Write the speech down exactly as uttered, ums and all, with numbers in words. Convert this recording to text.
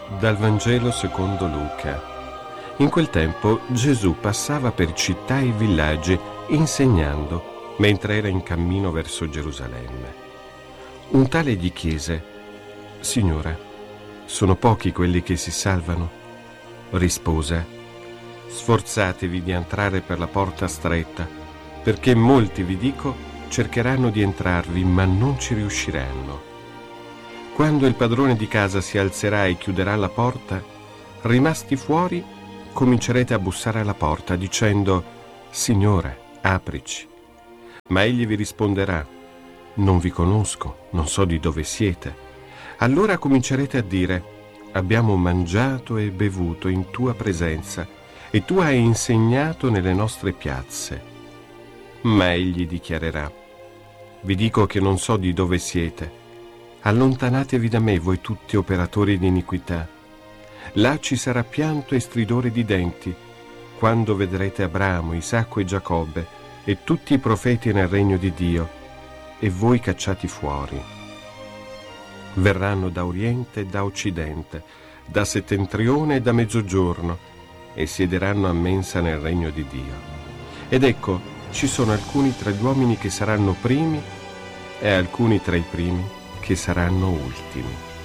Dal Vangelo secondo Luca. In quel tempo Gesù passava per città e villaggi insegnando mentre era in cammino verso Gerusalemme. Un tale gli chiese: Signore, sono pochi quelli che si salvano? Rispose: Sforzatevi di entrare per la porta stretta, perché molti, vi dico, cercheranno di entrarvi, ma non ci riusciranno. Quando il padrone di casa si alzerà e chiuderà la porta, rimasti fuori, comincerete a bussare alla porta dicendo: Signore, aprici. Ma egli vi risponderà: Non vi conosco, non so di dove siete. Allora comincerete a dire: Abbiamo mangiato e bevuto in tua presenza e tu hai insegnato nelle nostre piazze. Ma egli dichiarerà: Vi dico che non so di dove siete. Allontanatevi da me, voi tutti operatori di iniquità. Là ci sarà pianto e stridore di denti, quando vedrete Abramo, Isacco e Giacobbe e tutti i profeti nel regno di Dio, e voi cacciati fuori. Verranno da oriente e da occidente, da settentrione e da mezzogiorno, e siederanno a mensa nel regno di Dio. Ed ecco, ci sono alcuni tra gli uomini che saranno primi e alcuni tra i primi che saranno ultimi.